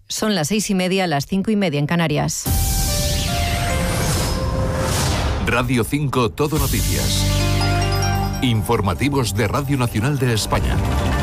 Son las 6:30, las 5:30 en Canarias. Radio 5 Todo Noticias. Informativos de Radio Nacional de España.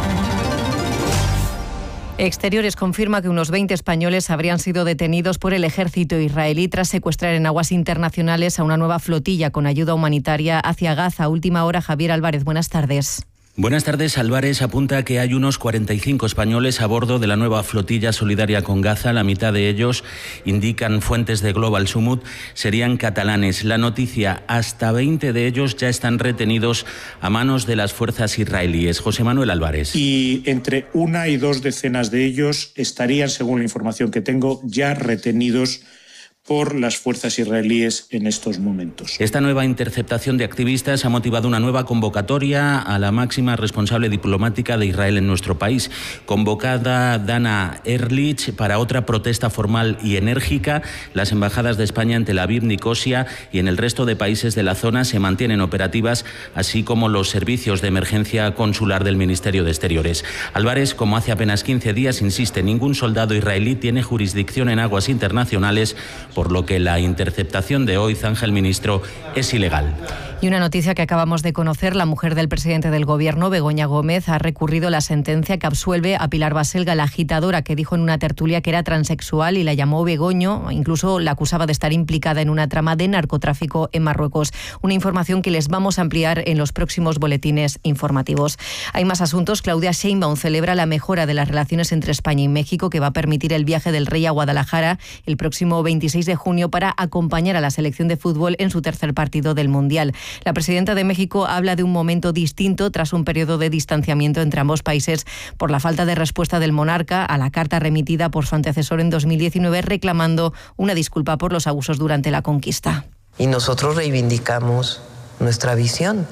Exteriores confirma que unos 20 españoles habrían sido detenidos por el ejército israelí tras secuestrar en aguas internacionales a una nueva flotilla con ayuda humanitaria hacia Gaza. Última hora, Javier Álvarez, buenas tardes. Buenas tardes. Álvarez apunta que hay unos 45 españoles a bordo de la nueva flotilla solidaria con Gaza. La mitad de ellos, indican fuentes de Global Summit, serían catalanes. La noticia, hasta 20 de ellos ya están retenidos a manos de las fuerzas israelíes. José Manuel Álvarez. Y entre 1 y 2 decenas de ellos estarían, según la información que tengo, ya retenidos por las fuerzas israelíes en estos momentos. Esta nueva interceptación de activistas ha motivado una nueva convocatoria a la máxima responsable diplomática de Israel en nuestro país. Convocada Dana Ehrlich para otra protesta formal y enérgica. Las embajadas de España en Tel Aviv, Nicosia y en el resto de países de la zona se mantienen operativas, así como los servicios de emergencia consular del Ministerio de Exteriores. Álvarez, como hace apenas 15 días, insiste, ningún soldado israelí tiene jurisdicción en aguas internacionales, por lo que la interceptación de hoy, zanja el ministro, es ilegal. Y una noticia que acabamos de conocer, la mujer del presidente del Gobierno, Begoña Gómez, ha recurrido la sentencia que absuelve a Pilar Baselga, la agitadora que dijo en una tertulia que era transexual y la llamó Begoño, incluso la acusaba de estar implicada en una trama de narcotráfico en Marruecos. Una información que les vamos a ampliar en los próximos boletines informativos. Hay más asuntos. Claudia Sheinbaum celebra la mejora de las relaciones entre España y México, que va a permitir el viaje del rey a Guadalajara el próximo 26 de junio para acompañar a la selección de fútbol en su tercer partido del Mundial. La presidenta de México habla de un momento distinto tras un periodo de distanciamiento entre ambos países por la falta de respuesta del monarca a la carta remitida por su antecesor en 2019 reclamando una disculpa por los abusos durante la conquista. Y nosotros reivindicamos nuestra visión.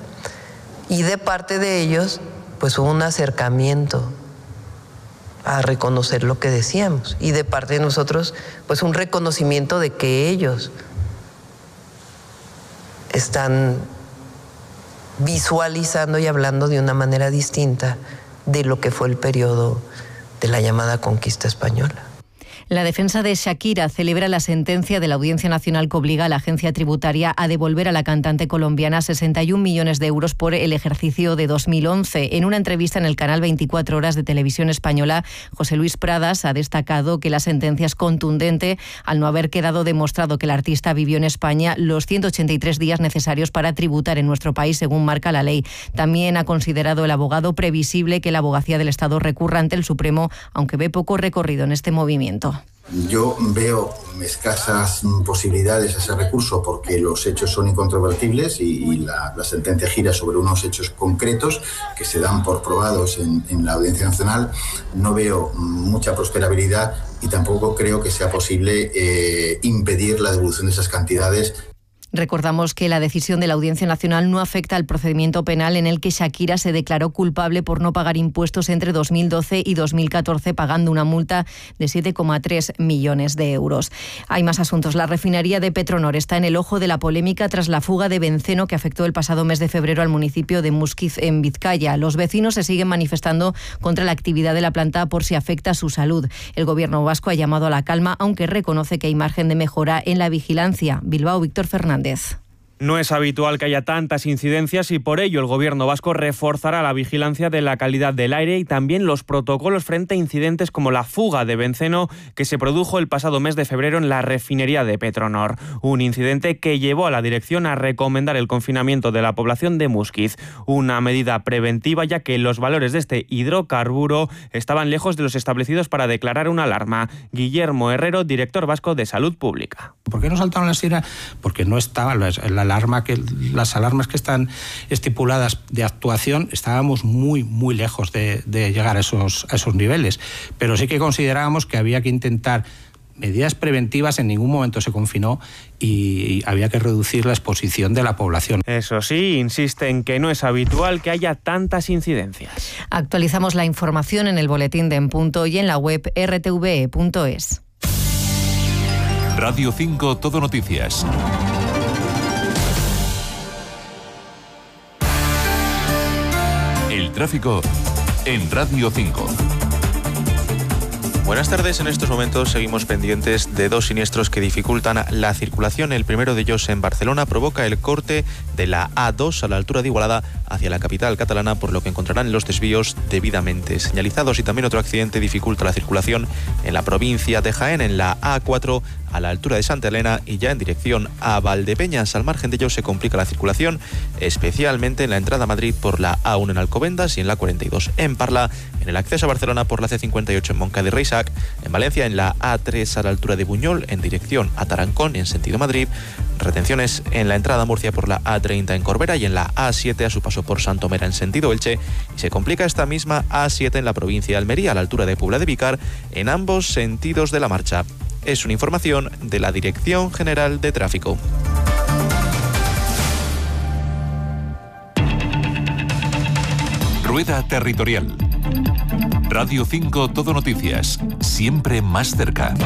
Y de parte de ellos, pues hubo un acercamiento a reconocer lo que decíamos. Y de parte de nosotros, pues un reconocimiento de que ellos están visualizando y hablando de una manera distinta de lo que fue el periodo de la llamada conquista española. La defensa de Shakira celebra la sentencia de la Audiencia Nacional que obliga a la agencia tributaria a devolver a la cantante colombiana 61 millones de euros por el ejercicio de 2011. En una entrevista en el canal 24 Horas de Televisión Española, José Luis Pradas ha destacado que la sentencia es contundente al no haber quedado demostrado que el artista vivió en España los 183 días necesarios para tributar en nuestro país, según marca la ley. También ha considerado el abogado previsible que la abogacía del Estado recurra ante el Supremo, aunque ve poco recorrido en este movimiento. Yo veo escasas posibilidades a ese recurso porque los hechos son incontrovertibles y la sentencia gira sobre unos hechos concretos que se dan por probados en la Audiencia Nacional. No veo mucha prosperabilidad y tampoco creo que sea posible impedir la devolución de esas cantidades. Recordamos que la decisión de la Audiencia Nacional no afecta al procedimiento penal en el que Shakira se declaró culpable por no pagar impuestos entre 2012 y 2014, pagando una multa de 7,3 millones de euros. Hay más asuntos. La refinería de Petronor está en el ojo de la polémica tras la fuga de benceno que afectó el pasado mes de febrero al municipio de Muskiz, en Vizcaya. Los vecinos se siguen manifestando contra la actividad de la planta por si afecta a su salud. El Gobierno vasco ha llamado a la calma, aunque reconoce que hay margen de mejora en la vigilancia. Bilbao, Víctor Fernández. No es habitual que haya tantas incidencias y por ello el Gobierno vasco reforzará la vigilancia de la calidad del aire y también los protocolos frente a incidentes como la fuga de benceno que se produjo el pasado mes de febrero en la refinería de Petronor. Un incidente que llevó a la dirección a recomendar el confinamiento de la población de Muskiz. Una medida preventiva ya que los valores de este hidrocarburo estaban lejos de los establecidos para declarar una alarma. Guillermo Herrero, director vasco de Salud Pública. ¿Por qué no saltaron las sirenas? Porque no estaban las alarmas que están estipuladas de actuación, estábamos muy lejos de llegar a esos niveles. Pero sí que considerábamos que había que intentar medidas preventivas. En ningún momento se confinó y había que reducir la exposición de la población. Eso sí, insiste en que no es habitual que haya tantas incidencias. Actualizamos la información en el boletín de En Punto y en la web rtve.es. Radio 5 Todo Noticias. El tráfico en Radio 5. Buenas tardes. En estos momentos seguimos pendientes de dos siniestros que dificultan la circulación. El primero de ellos en Barcelona provoca el corte de la A2 a la altura de Igualada hacia la capital catalana, por lo que encontrarán los desvíos debidamente señalizados. Y también otro accidente dificulta la circulación en la provincia de Jaén, en la A4 a la altura de Santa Elena y ya en dirección a Valdepeñas. Al margen de ello se complica la circulación, especialmente en la entrada a Madrid por la A1 en Alcobendas y en la 42 en Parla, en el acceso a Barcelona por la C58 en Moncada y Reixac, en Valencia en la A3 a la altura de Buñol en dirección a Tarancón en sentido Madrid, retenciones en la entrada a Murcia por la A30 en Corbera y en la A7 a su paso por Santomera en sentido Elche, y se complica esta misma A7 en la provincia de Almería a la altura de Puebla de Vicar en ambos sentidos de la marcha. Es una información de la Dirección General de Tráfico. Rueda Territorial. Radio 5 Todo Noticias. Siempre más cerca.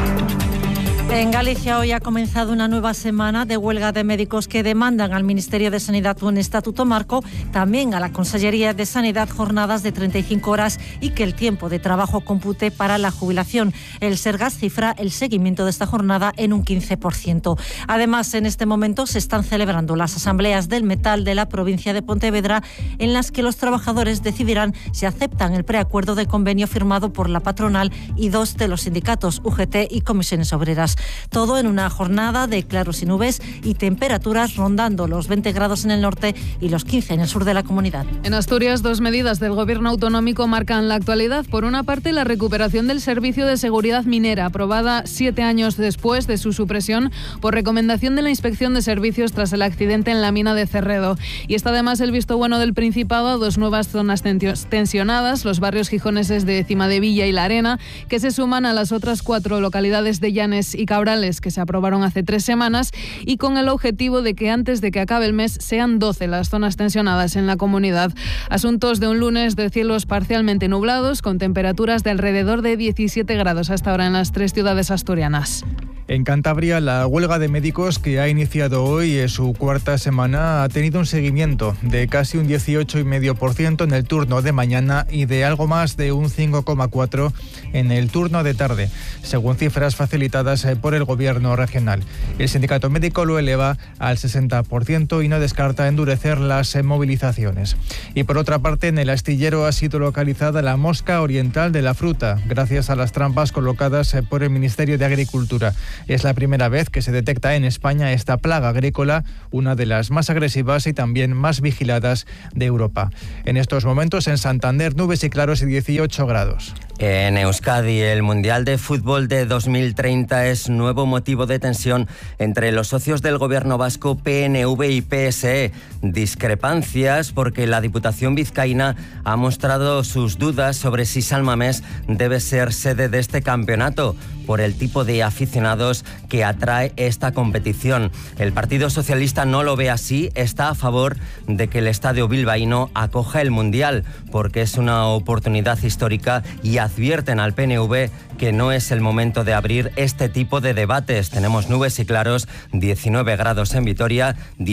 En Galicia hoy ha comenzado una nueva semana de huelga de médicos que demandan al Ministerio de Sanidad un estatuto marco, también a la Consellería de Sanidad jornadas de 35 horas y que el tiempo de trabajo compute para la jubilación. El Sergas cifra el seguimiento de esta jornada en un 15%. Además, en este momento se están celebrando las asambleas del metal de la provincia de Pontevedra, en las que los trabajadores decidirán si aceptan el preacuerdo de convenio firmado por la patronal y dos de los sindicatos, UGT y Comisiones Obreras. Todo en una jornada de claros y nubes y temperaturas rondando los 20 grados en el norte y los 15 en el sur de la comunidad. En Asturias, dos medidas del gobierno autonómico marcan la actualidad. Por una parte, la recuperación del servicio de seguridad minera, aprobada 7 años después de su supresión por recomendación de la Inspección de Servicios tras el accidente en la mina de Cerredo. Y está además el visto bueno del Principado a dos nuevas zonas tensionadas, los barrios gijoneses de Cimadevilla y La Arena, que se suman a las otras 4 localidades de Llanes y Cabrales que se aprobaron hace 3 semanas, y con el objetivo de que antes de que acabe el mes sean 12 las zonas tensionadas en la comunidad. Asuntos de un lunes de cielos parcialmente nublados, con temperaturas de alrededor de 17 grados hasta ahora en las 3 ciudades asturianas. En Cantabria, la huelga de médicos que ha iniciado hoy su cuarta semana ha tenido un seguimiento de casi un 18,5% en el turno de mañana y de algo más de un 5,4% en el turno de tarde, según cifras facilitadas por el gobierno regional. El sindicato médico lo eleva al 60% y no descarta endurecer las movilizaciones. Y por otra parte, en el astillero ha sido localizada la mosca oriental de la fruta, gracias a las trampas colocadas por el Ministerio de Agricultura. Es la primera vez que se detecta en España esta plaga agrícola, una de las más agresivas y también más vigiladas de Europa. En estos momentos en Santander, nubes y claros y 18 grados. En Euskadi, el Mundial de Fútbol de 2030 es nuevo motivo de tensión entre los socios del gobierno vasco, PNV y PSE. Discrepancias porque la Diputación vizcaína ha mostrado sus dudas sobre si San Mamés debe ser sede de este campeonato por el tipo de aficionados que atrae esta competición. El Partido Socialista no lo ve así, está a favor de que el estadio bilbaíno acoja el Mundial porque es una oportunidad histórica, y advierten al PNV que no es el momento de abrir este tipo de debates. Tenemos nubes y claros, 19 grados en Vitoria,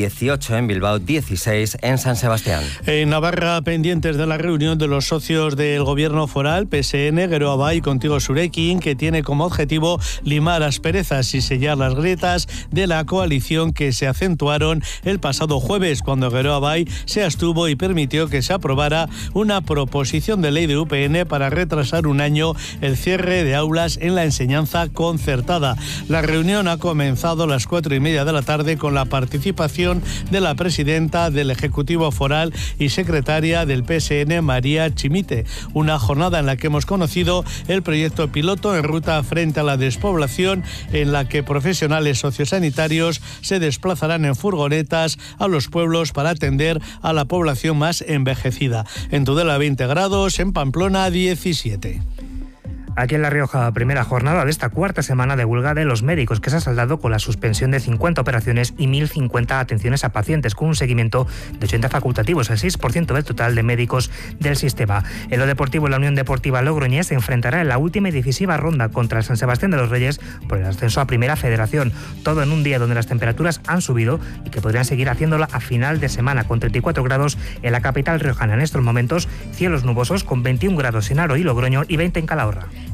18 en Bilbao, 16 en San Sebastián. En Navarra, pendientes de la reunión de los socios del gobierno foral, PSN, Geroa Bai y Contigo Zurekin, que tiene como objetivo limar asperezas y sellar las grietas de la coalición que se acentuaron el pasado jueves, cuando Geroa Bai se abstuvo y permitió que se aprobara una proposición de ley de UPN para retrasar un año el cierre de aulas en la enseñanza concertada. La reunión ha comenzado a las 4:30 de la tarde con la participación de la presidenta del Ejecutivo Foral y secretaria del PSN, María Chimite. Una jornada en la que hemos conocido el proyecto piloto en ruta frente a la despoblación, en la que profesionales sociosanitarios se desplazarán en furgonetas a los pueblos para atender a la población más envejecida. En Tudela 20 grados, en Pamplona 17. Aquí en La Rioja, primera jornada de esta cuarta semana de huelga de los médicos, que se ha saldado con la suspensión de 50 operaciones y 1.050 atenciones a pacientes, con un seguimiento de 80 facultativos, el 6% del total de médicos del sistema. En lo deportivo, la Unión Deportiva Logroñés se enfrentará en la última y decisiva ronda contra el San Sebastián de los Reyes por el ascenso a Primera Federación. Todo en un día donde las temperaturas han subido y que podrían seguir haciéndola a final de semana, con 34 grados en la capital riojana. En estos momentos, cielos nubosos con 21 grados en Haro y Logroño y 20 en Calahorra.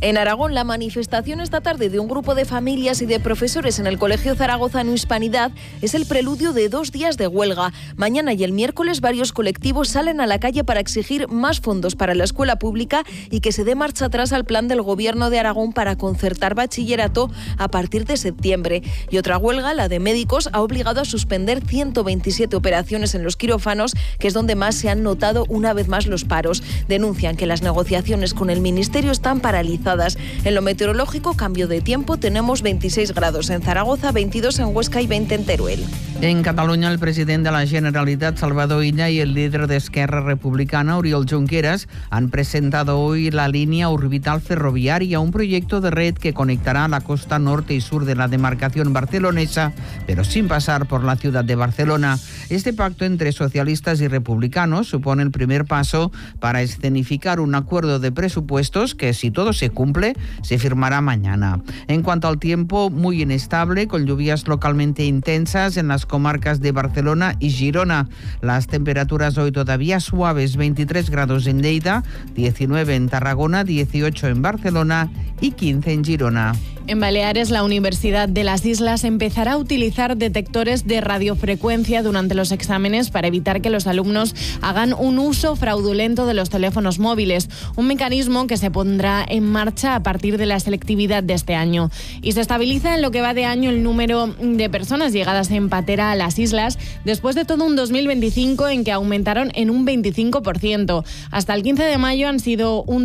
En Aragón, la manifestación esta tarde de un grupo de familias y de profesores en el Colegio Zaragozano Hispanidad es el preludio de 2 días de huelga. Mañana y el miércoles varios colectivos salen a la calle para exigir más fondos para la escuela pública y que se dé marcha atrás al plan del Gobierno de Aragón para concertar bachillerato a partir de septiembre. Y otra huelga, la de médicos, ha obligado a suspender 127 operaciones en los quirófanos, que es donde más se han notado una vez más los paros. Denuncian que las negociaciones con el Ministerio están paralizadas. En lo meteorológico, cambio de tiempo, tenemos 26 grados en Zaragoza, 22 en Huesca y 20 en Teruel. En Cataluña, el presidente de la Generalitat, Salvador Illa, y el líder de Esquerra Republicana, Oriol Junqueras, han presentado hoy la línea orbital ferroviaria, un proyecto de red que conectará la costa norte y sur de la demarcación barcelonesa, pero sin pasar por la ciudad de Barcelona. Este pacto entre socialistas y republicanos supone el primer paso para escenificar un acuerdo de presupuestos que, si todo se cumple, se firmará mañana. En cuanto al tiempo, muy inestable, con lluvias localmente intensas en las comarcas de Barcelona y Girona. Las temperaturas hoy todavía suaves, 23 grados en Lleida, 19 en Tarragona, 18 en Barcelona y 15 en Girona. En Baleares, la Universidad de las Islas empezará a utilizar detectores de radiofrecuencia durante los exámenes para evitar que los alumnos hagan un uso fraudulento de los teléfonos móviles, un mecanismo que se pondrá en marcha a partir de la selectividad de este año. Y se estabiliza en lo que va de año el número de personas llegadas en patera a las islas, después de todo un 2025 en que aumentaron en un 25%. Hasta el 15 de mayo han sido un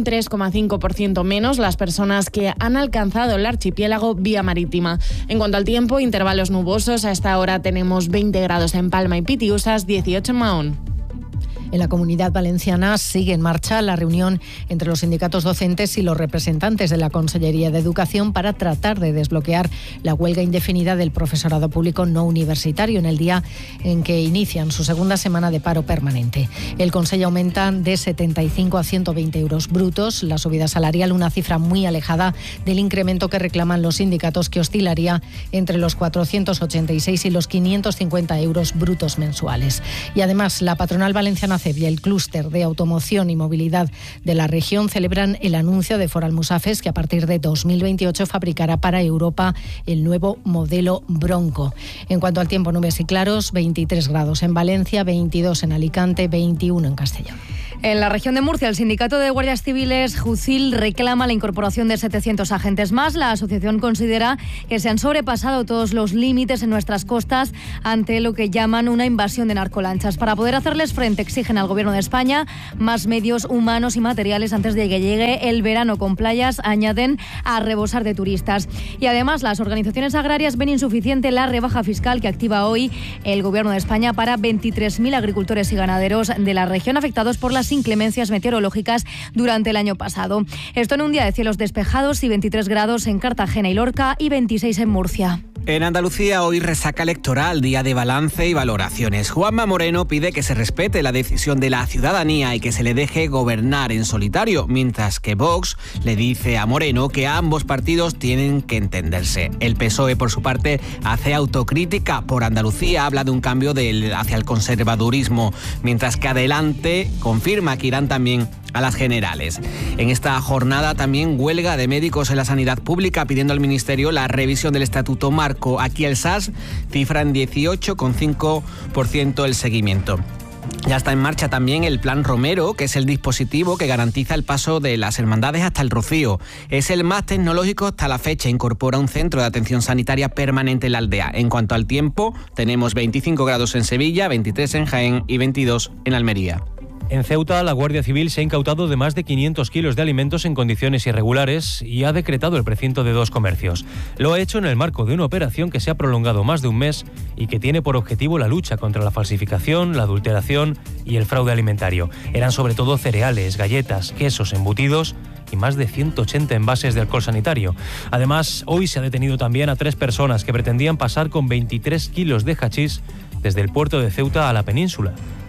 3,5% menos las personas que han alcanzado el archipiélago vía marítima. En cuanto al tiempo, intervalos nubosos. A esta hora tenemos 20 grados en Palma y Pitiusas, 18 en Mahón. En la Comunidad Valenciana sigue en marcha la reunión entre los sindicatos docentes y los representantes de la Consellería de Educación para tratar de desbloquear la huelga indefinida del profesorado público no universitario en el día en que inician su segunda semana de paro permanente. El Consell aumenta de 75 a 120 euros brutos la subida salarial, una cifra muy alejada del incremento que reclaman los sindicatos, que oscilaría entre los 486 y los 550 euros brutos mensuales. Y además, la patronal valenciana CEB y el clúster de automoción y movilidad de la región celebran el anuncio de Foral Musafes, que a partir de 2028 fabricará para Europa el nuevo modelo Bronco. En cuanto al tiempo, nubes y claros, 23 grados en Valencia, 22 en Alicante, 21 en Castellón. En la región de Murcia, el sindicato de guardias civiles, JUCIL, reclama la incorporación de 700 agentes más. La asociación considera que se han sobrepasado todos los límites en nuestras costas ante lo que llaman una invasión de narcolanchas. Para poder hacerles frente, exigen al Gobierno de España más medios humanos y materiales antes de que llegue el verano, con playas, añaden, a rebosar de turistas. Y además, las organizaciones agrarias ven insuficiente la rebaja fiscal que activa hoy el Gobierno de España para 23.000 agricultores y ganaderos de la región afectados por las inclemencias meteorológicas durante el año pasado. Esto en un día de cielos despejados y 23 grados en Cartagena y Lorca y 26 en Murcia. En Andalucía, hoy resaca electoral, día de balance y valoraciones. Juanma Moreno pide que se respete la decisión de la ciudadanía y que se le deje gobernar en solitario, mientras que Vox le dice a Moreno que ambos partidos tienen que entenderse. El PSOE, por su parte, hace autocrítica por Andalucía, habla de un cambio hacia el conservadurismo, mientras que Adelante confirma que irán también a las generales. En esta jornada también huelga de médicos en la sanidad pública, pidiendo al Ministerio la revisión del Estatuto Marco. Aquí el SAS cifra en 18,5% el seguimiento. Ya está en marcha también el Plan Romero, que es el dispositivo que garantiza el paso de las hermandades hasta el Rocío. Es el más tecnológico hasta la fecha, incorpora un centro de atención sanitaria permanente en la aldea. En cuanto al tiempo, tenemos 25 grados en Sevilla, 23 en Jaén y 22 en Almería. En Ceuta, la Guardia Civil se ha incautado de más de 500 kilos de alimentos en condiciones irregulares y ha decretado el precinto de 2 comercios. Lo ha hecho en el marco de una operación que se ha prolongado más de un mes y que tiene por objetivo la lucha contra la falsificación, la adulteración y el fraude alimentario. Eran sobre todo cereales, galletas, quesos, embutidos y más de 180 envases de alcohol sanitario. Además, hoy se ha detenido también a 3 personas que pretendían pasar con 23 kilos de hachís desde el puerto de Ceuta a la península.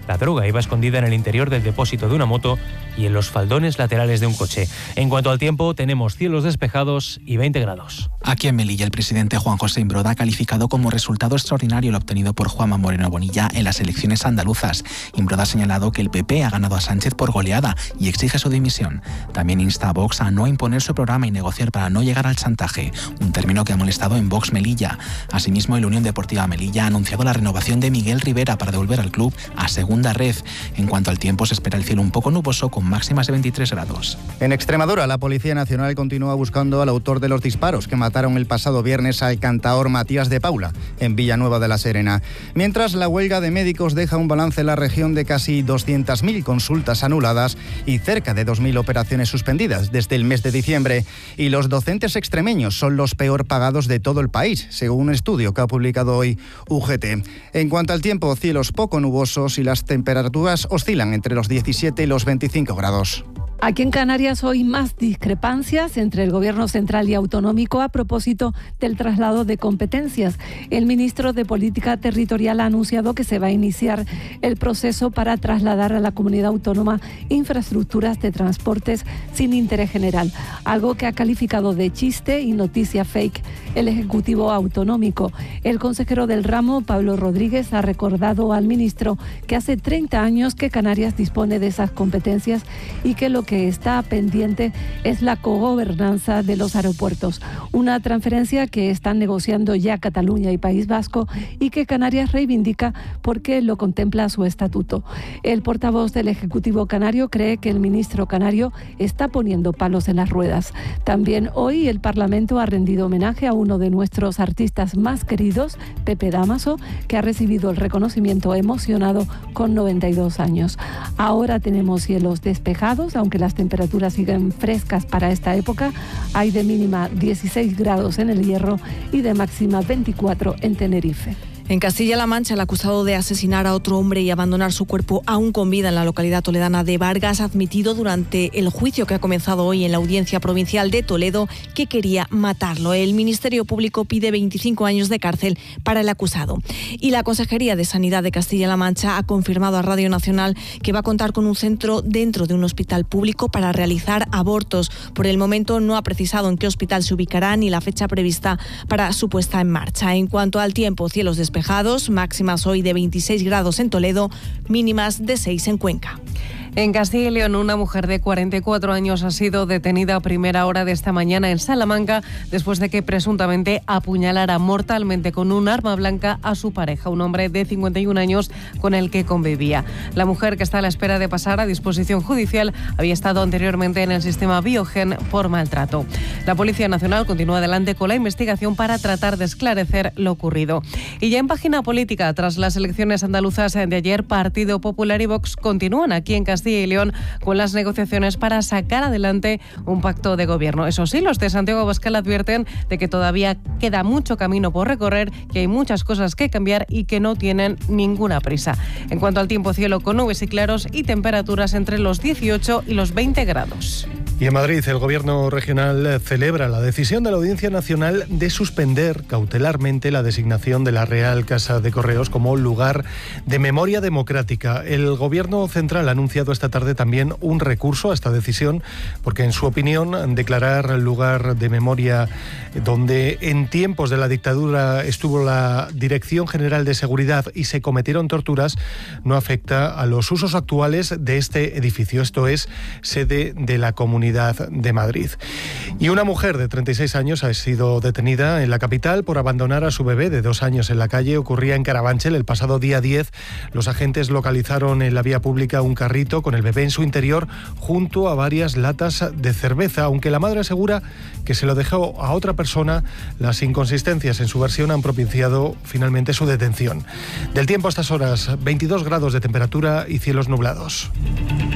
La droga iba escondida en el interior del depósito de una moto y en los faldones laterales de un coche. En cuanto al tiempo, tenemos cielos despejados y 20 grados. Aquí en Melilla, el presidente Juan José Imbroda ha calificado como resultado extraordinario el obtenido por Juanma Moreno Bonilla en las elecciones andaluzas. Imbroda ha señalado que el PP ha ganado a Sánchez por goleada y exige su dimisión. También insta a Vox a no imponer su programa y negociar para no llegar al chantaje, un término que ha molestado en Vox Melilla. Asimismo, el Unión Deportiva Melilla ha anunciado la renovación de Miguel Rivera para devolver al club a segunda red. En cuanto al tiempo, se espera el cielo un poco nuboso con máximas de 23 grados. En Extremadura, la Policía Nacional continúa buscando al autor de los disparos que mataron el pasado viernes al cantaor Matías de Paula, en Villanueva de la Serena. Mientras, la huelga de médicos deja un balance en la región de casi 200.000 consultas anuladas y cerca de 2.000 operaciones suspendidas desde el mes de diciembre. Y los docentes extremeños son los peor pagados de todo el país, según un estudio que ha publicado hoy UGT. En cuanto al tiempo, cielos poco nubosos y las temperaturas oscilan entre los 17 y los 25 grados. Aquí en Canarias hoy más discrepancias entre el Gobierno central y autonómico a propósito del traslado de competencias. El ministro de Política Territorial ha anunciado que se va a iniciar el proceso para trasladar a la comunidad autónoma infraestructuras de transportes sin interés general, algo que ha calificado de chiste y noticia fake el Ejecutivo autonómico. El consejero del ramo, Pablo Rodríguez, ha recordado al ministro que hace 30 años que Canarias dispone de esas competencias y que lo que está pendiente es la cogobernanza de los aeropuertos, una transferencia que están negociando ya Cataluña y País Vasco y que Canarias reivindica porque lo contempla su estatuto. El portavoz del Ejecutivo canario cree que el ministro canario está poniendo palos en las ruedas. También hoy el Parlamento ha rendido homenaje a uno de nuestros artistas más queridos, Pepe Dámaso, que ha recibido el reconocimiento emocionado con 92 años. Ahora tenemos cielos despejados, aunque las temperaturas siguen frescas para esta época. Hay de mínima 16 grados en El Hierro y de máxima 24 en Tenerife. En Castilla-La Mancha, el acusado de asesinar a otro hombre y abandonar su cuerpo aún con vida en la localidad toledana de Vargas ha admitido durante el juicio que ha comenzado hoy en la Audiencia Provincial de Toledo que quería matarlo. El Ministerio Público pide 25 años de cárcel para el acusado. Y la Consejería de Sanidad de Castilla-La Mancha ha confirmado a Radio Nacional que va a contar con un centro dentro de un hospital público para realizar abortos. Por el momento no ha precisado en qué hospital se ubicará ni la fecha prevista para su puesta en marcha. En cuanto al tiempo, cielos despejados, máximas hoy de 26 grados en Toledo, mínimas de 6 en Cuenca. En Castilla y León, una mujer de 44 años ha sido detenida a primera hora de esta mañana en Salamanca después de que presuntamente apuñalara mortalmente con un arma blanca a su pareja, un hombre de 51 años con el que convivía. La mujer, que está a la espera de pasar a disposición judicial, había estado anteriormente en el sistema Biogen por maltrato. La Policía Nacional continúa adelante con la investigación para tratar de esclarecer lo ocurrido. Y ya en página política, tras las elecciones andaluzas de ayer, Partido Popular y Vox continúan aquí en Castilla y León con las negociaciones para sacar adelante un pacto de gobierno. Eso sí, los de Santiago Abascal advierten de que todavía queda mucho camino por recorrer, que hay muchas cosas que cambiar y que no tienen ninguna prisa. En cuanto al tiempo, cielo con nubes y claros y temperaturas entre los 18 y los 20 grados. Y en Madrid, el Gobierno regional celebra la decisión de la Audiencia Nacional de suspender cautelarmente la designación de la Real Casa de Correos como lugar de memoria democrática. El Gobierno central ha anunciado esta tarde también un recurso a esta decisión, porque en su opinión, declarar lugar de memoria donde en tiempos de la dictadura estuvo la Dirección General de Seguridad y se cometieron torturas, no afecta a los usos actuales de este edificio. Esto es sede de la Comunidad de Madrid. Y una mujer de 36 años ha sido detenida en la capital por abandonar a su bebé de 2 años en la calle. Ocurría en Carabanchel el pasado día 10. Los agentes localizaron en la vía pública un carrito con el bebé en su interior junto a varias latas de cerveza, aunque la madre asegura que se lo dejó a otra persona. Las inconsistencias en su versión han propiciado finalmente su detención. Del tiempo a estas horas, 22 grados de temperatura y cielos nublados.